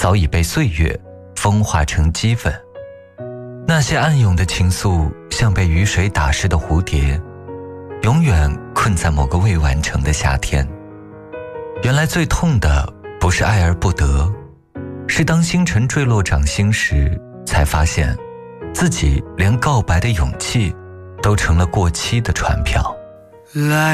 早已被岁月风化成齑粉。那些暗涌的情愫，像被雨水打湿的蝴蝶，永远困在某个未完成的夏天。原来最痛的不是爱而不得，是当星辰坠落掌心时，才发现自己连告白的勇气都成了过期的船票。